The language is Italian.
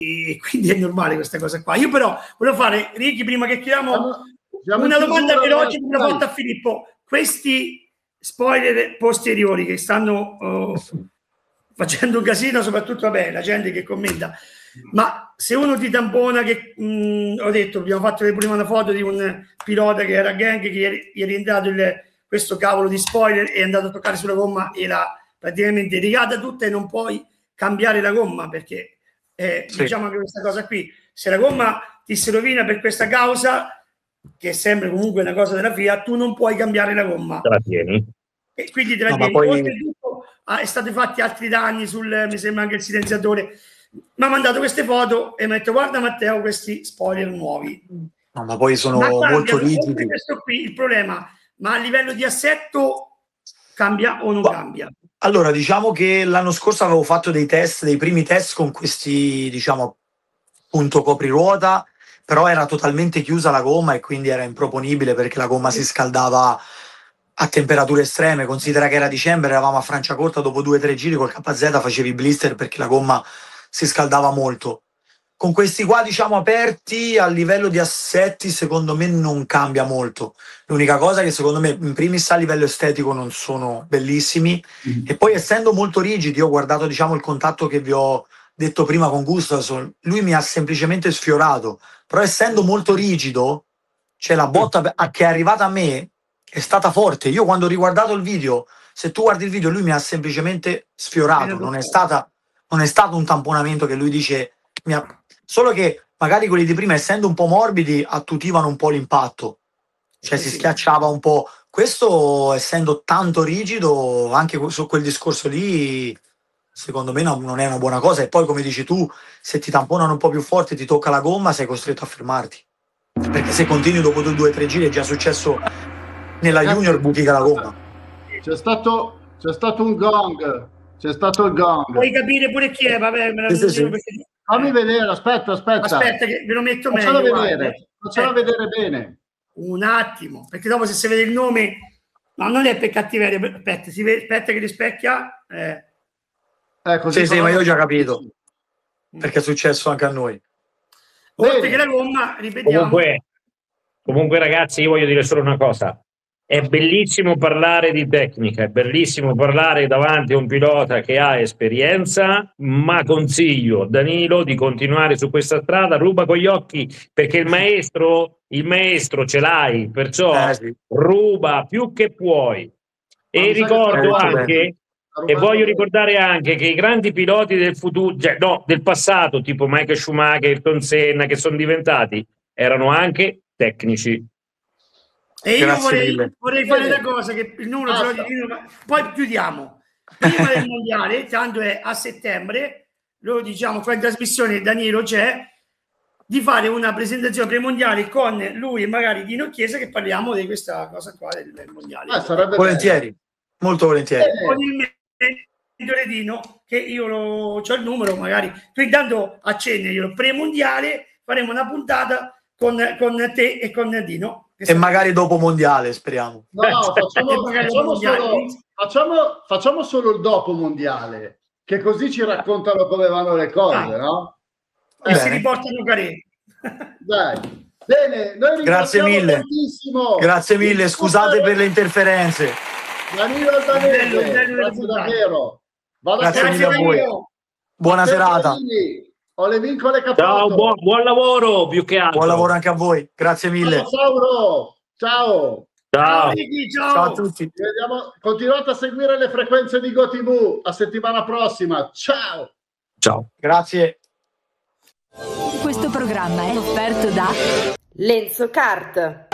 e quindi è normale questa cosa qua. Io però volevo fare, Ricky, prima che chiamiamo, una domanda veloce che ho fatto a Filippo. Questi spoiler posteriori che stanno facendo un casino, soprattutto la gente che commenta, ma se uno ti tampona, che ho detto, abbiamo fatto prima una foto di un pilota che era gang, che gli è rientrato questo cavolo di spoiler, è andato a toccare sulla gomma e l'ha praticamente rigata tutta, e non puoi cambiare la gomma, perché diciamo che questa cosa qui, se la gomma ti si rovina per questa causa, che è sempre comunque una cosa della FIA, tu non puoi cambiare la gomma. Te la tieni. E quindi te la tieni. Poi... Oltretutto è stati fatti altri danni mi sembra anche il silenziatore. Mi ha mandato queste foto e mi ha detto: guarda Matteo, questi spoiler nuovi. No, ma poi sono molto rigidi. Questo qui il problema, ma a livello di assetto cambia o non cambia? Allora, diciamo che l'anno scorso avevo fatto dei primi test con questi, diciamo, punto copriruota, però era totalmente chiusa la gomma e quindi era improponibile, perché la gomma si scaldava a temperature estreme. Considera che era dicembre, eravamo a Franciacorta, dopo 2 o 3 giri col KZ facevi blister perché la gomma si scaldava molto. Con questi qua, diciamo, aperti, a livello di assetti secondo me non cambia molto. L'unica cosa è che secondo me in primis a livello estetico non sono bellissimi, e poi essendo molto rigidi, ho guardato, diciamo, il contatto che vi ho detto prima con Gustafsson, lui mi ha semplicemente sfiorato, però essendo molto rigido, cioè la botta che è arrivata a me è stata forte. Io quando ho riguardato il video, se tu guardi il video, lui mi ha semplicemente sfiorato, non è stato un tamponamento che lui dice solo che magari quelli di prima, essendo un po' morbidi, attutivano un po' l'impatto, cioè si schiacciava un po'. Questo, essendo tanto rigido, anche su quel discorso lì, secondo me non è una buona cosa. E poi, come dici tu, se ti tamponano un po' più forte, ti tocca la gomma, sei costretto a fermarti, perché se continui dopo 2 o 3 giri, è già successo nella Junior, butica la gomma. C'è stato un gong, c'è stato il gong. Puoi capire pure chi è, vabbè, me la Fammi vedere, aspetta che ve lo metto meglio. Facciamo vedere bene. Un attimo, perché dopo se si vede il nome, no, non è per cattiveria, aspetta che rispecchia. Sì, ma io ho già capito, perché è successo anche a noi. Oltre che la gomma, ripetiamo. Comunque ragazzi, io voglio dire solo una cosa. È bellissimo parlare di tecnica, è bellissimo parlare davanti a un pilota che ha esperienza, ma consiglio Danilo di continuare su questa strada, ruba con gli occhi, perché il maestro ce l'hai, perciò ruba più che puoi. E ricordo anche, e voglio ricordare anche, che i grandi piloti del futuro, del passato, tipo Michael Schumacher, Ayrton Senna, che sono diventati, erano anche tecnici. E io vorrei fare una cosa, che il numero ce l'ho di poi chiudiamo. Prima del mondiale, tanto è a settembre, lo diciamo qua in trasmissione, Danilo c'è, di fare una presentazione premondiale con lui e magari Dino Chiesa, che parliamo di questa cosa qua del mondiale. Volentieri, molto volentieri. Con il mentore Dino, che io ho il numero, magari tu intanto accendi il premondiale, faremo una puntata con te e con Dino. E magari dopo mondiale, speriamo. No, facciamo solo il dopo mondiale, che così ci raccontano come vanno le cose, no? E si riportano Carè. Dai. Bene, noi grazie mille. Tantissimo. Grazie mille, scusate per le interferenze. Danilo Albanese, grazie davvero. Grazie mille a voi. Buona serata. Ho le vincole capate. Ciao, buon lavoro, più che altro. Buon lavoro anche a voi, grazie mille. Ciao. Ciao a tutti. Continuate a seguire le frequenze di GoTV. A settimana prossima. Ciao. Grazie. Questo programma è offerto da Lenzo Kart.